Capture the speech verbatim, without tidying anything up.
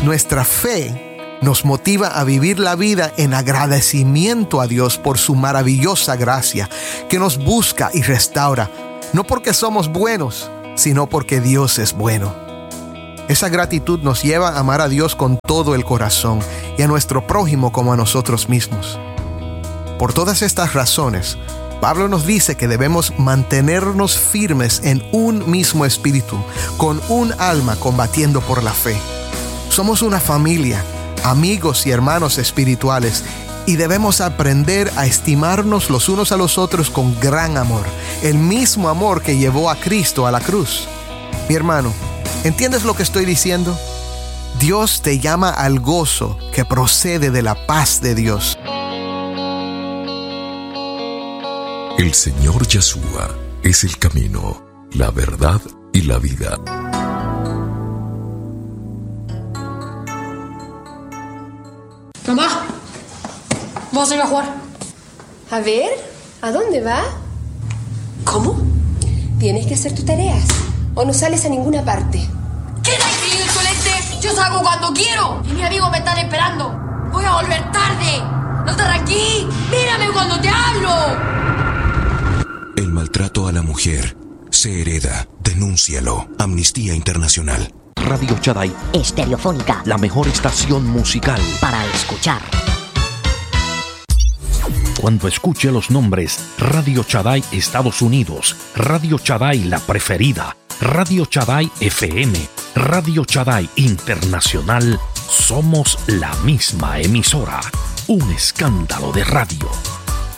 Nuestra fe nos motiva a vivir la vida en agradecimiento a Dios por su maravillosa gracia, que nos busca y restaura, no porque somos buenos, sino porque Dios es bueno. Esa gratitud nos lleva a amar a Dios con todo el corazón y a nuestro prójimo como a nosotros mismos. Por todas estas razones, Pablo nos dice que debemos mantenernos firmes en un mismo espíritu, con un alma combatiendo por la fe. Somos una familia, amigos y hermanos espirituales, y debemos aprender a estimarnos los unos a los otros con gran amor, el mismo amor que llevó a Cristo a la cruz. Mi hermano, ¿entiendes lo que estoy diciendo? Dios te llama al gozo que procede de la paz de Dios. El Señor Yeshua es el camino, la verdad y la vida. Mamá, vamos a ir a jugar. A ver, ¿a dónde va? ¿Cómo? Tienes que hacer tus tareas o no sales a ninguna parte. ¿Qué tal que el Solete? Yo salgo cuando quiero y mis amigos me están esperando. Voy a volver tarde. No te arranquí. Mírame cuando te hablo. El maltrato a la mujer se hereda. Denúncialo. Amnistía Internacional. Radio Shaddai Estereofónica, la mejor estación musical para escuchar. Cuando escuche los nombres Radio Shaddai Estados Unidos, Radio Shaddai La Preferida, Radio Shaddai F M, Radio Shaddai Internacional, somos la misma emisora. Un escándalo de radio.